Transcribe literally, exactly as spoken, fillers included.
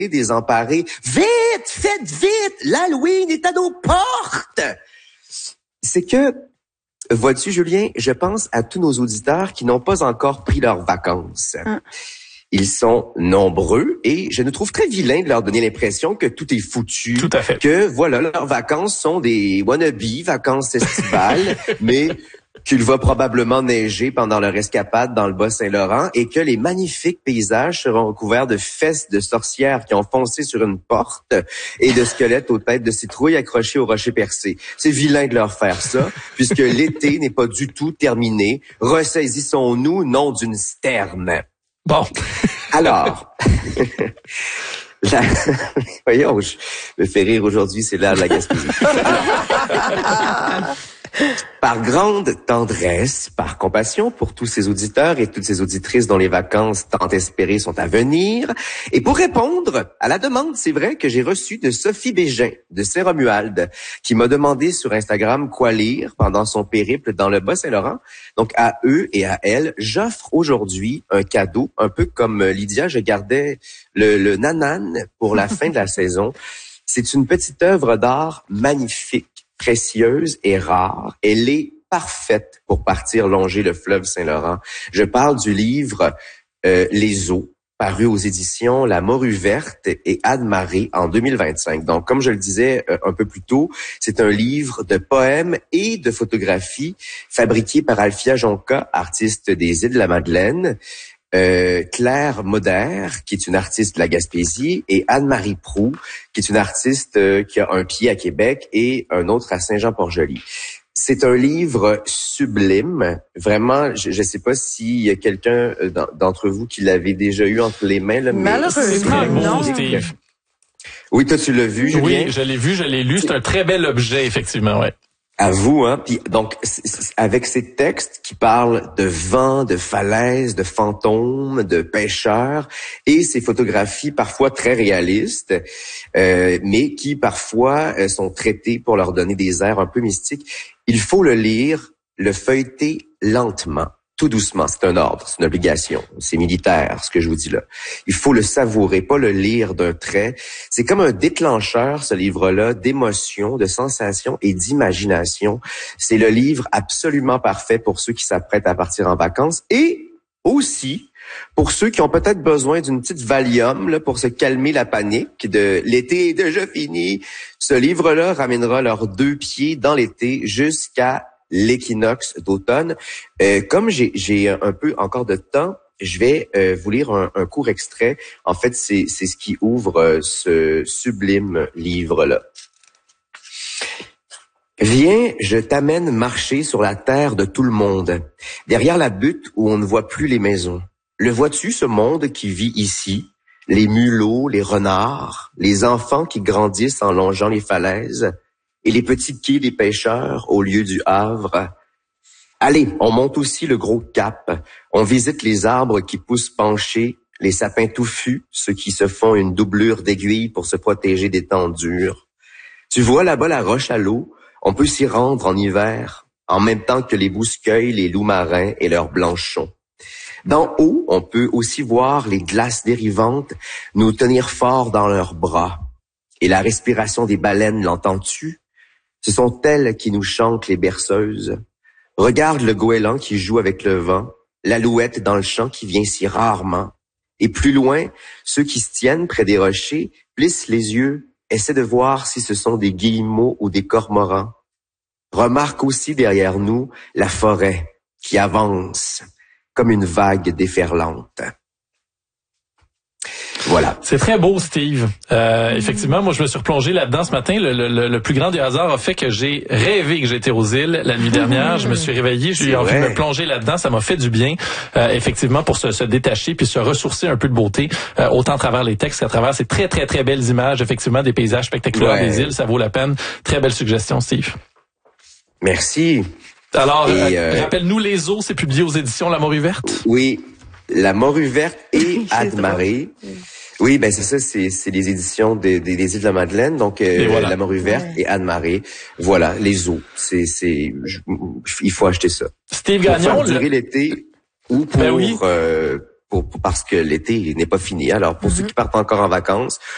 désemparés. Vite, faites vite, l'Halloween est à nos portes. C'est que, vois-tu, Julien, je pense à tous nos auditeurs qui n'ont pas encore pris leurs vacances. Hum. Ils sont nombreux et je nous trouve très vilain de leur donner l'impression que tout est foutu. Tout à fait. Que, voilà, leurs vacances sont des wannabes, vacances estivales, mais qu'il va probablement neiger pendant leur escapade dans le Bas-Saint-Laurent et que les magnifiques paysages seront recouverts de fesses de sorcières qui ont foncé sur une porte et de squelettes aux têtes de citrouilles accrochés au rocher percé. C'est vilain de leur faire ça, puisque l'été n'est pas du tout terminé. Ressaisissons-nous, nom d'une sterne. Bon. Alors, la... voyons, je me fais rire aujourd'hui, c'est l'heure de la Gaspésie. Par grande tendresse, par compassion pour tous ces auditeurs et toutes ces auditrices dont les vacances tant espérées sont à venir, et pour répondre à la demande, c'est vrai que j'ai reçu de Sophie Bégin de Saint-Romuald, qui m'a demandé sur Instagram quoi lire pendant son périple dans le Bas-Saint-Laurent. Donc à eux et à elle, j'offre aujourd'hui un cadeau, un peu comme Lydia, je gardais le, le nanan pour la fin de la saison. C'est une petite œuvre d'art magnifique, précieuse et rare. Elle est parfaite pour partir longer le fleuve Saint-Laurent. Je parle du livre euh, Les Eaux, paru aux éditions La Morue Verte et Anne-Marie en deux mille vingt-cinq. Donc, comme je le disais euh, un peu plus tôt, c'est un livre de poèmes et de photographies fabriqué par Alfia Jonca, artiste des Îles de la Madeleine, Euh, Claire Moder, qui est une artiste de la Gaspésie, et Anne-Marie Proulx, qui est une artiste euh, qui a un pied à Québec et un autre à Saint-Jean-Port-Joli. C'est un livre sublime. Vraiment, je ne sais pas s'il y a quelqu'un d'entre vous qui l'avait déjà eu entre les mains. Là, mais malheureusement, non. Steve. Oui, toi, tu l'as vu, Julien? Oui, je l'ai vu, je l'ai lu. C'est un très bel objet, effectivement, ouais. À vous, hein. Puis donc, c- c- avec ces textes qui parlent de vent, de falaises, de fantômes, de pêcheurs, et ces photographies parfois très réalistes, euh, mais qui parfois euh, sont traitées pour leur donner des airs un peu mystiques, il faut le lire, le feuilleter lentement, tout doucement. C'est un ordre, c'est une obligation, c'est militaire, ce que je vous dis là. Il faut le savourer, pas le lire d'un trait. C'est comme un déclencheur, ce livre-là, d'émotions, de sensations et d'imagination. C'est le livre absolument parfait pour ceux qui s'apprêtent à partir en vacances et aussi pour ceux qui ont peut-être besoin d'une petite Valium là, pour se calmer la panique de l'été est déjà fini. Ce livre-là ramènera leurs deux pieds dans l'été jusqu'à l'équinoxe d'automne. Euh, comme j'ai, j'ai un peu encore de temps, je vais euh, vous lire un, un court extrait. En fait, c'est, c'est ce qui ouvre euh, ce sublime livre-là. Viens, je t'amène marcher sur la terre de tout le monde, derrière la butte où on ne voit plus les maisons. Le vois-tu, ce monde qui vit ici? Les mulots, les renards, les enfants qui grandissent en longeant les falaises, et les petits quais des pêcheurs au lieu du Havre. Allez, on monte aussi le gros cap. On visite les arbres qui poussent penchés, les sapins touffus, ceux qui se font une doublure d'aiguille pour se protéger des temps durs. Tu vois là-bas la roche à l'eau? On peut s'y rendre en hiver, en même temps que les bouscueils, les loups marins et leurs blanchons. D'en haut, on peut aussi voir les glaces dérivantes nous tenir fort dans leurs bras. Et la respiration des baleines, l'entends-tu? Ce sont elles qui nous chantent les berceuses. Regarde le goéland qui joue avec le vent, l'alouette dans le champ qui vient si rarement. Et plus loin, ceux qui se tiennent près des rochers plissent les yeux, essaient de voir si ce sont des guillemots ou des cormorans. Remarque aussi derrière nous la forêt qui avance comme une vague déferlante. Voilà. C'est très beau, Steve. Euh, effectivement, moi, je me suis replongé là-dedans ce matin. Le, le, le plus grand des hasards a fait que j'ai rêvé que j'étais aux îles la nuit dernière. Je me suis réveillé, j'ai eu envie de me plonger là-dedans. Ça m'a fait du bien, euh, effectivement, pour se, se détacher puis se ressourcer un peu de beauté, euh, autant à travers les textes qu'à travers ces très, très, très belles images, effectivement, des paysages spectaculaires ouais. des îles. Ça vaut la peine. Très belle suggestion, Steve. Merci. Alors, Et, euh, euh, rappelle-nous, Les Eaux, c'est publié aux éditions La Morue Verte? Oui, La Morue Verte et Anne-Marie. Oui, ben c'est ça, c'est, c'est les éditions des, des, des Îles de la Madeleine, donc euh, voilà. La Morue Verte ouais. et Anne-Marie. Voilà, Les Eaux. C'est, c'est, je, il faut acheter ça. Steve pour Gagnon, faire durer le... l'été ou pour, ben oui. euh, pour, pour parce que l'été n'est pas fini. Alors pour mm-hmm. ceux qui partent encore en vacances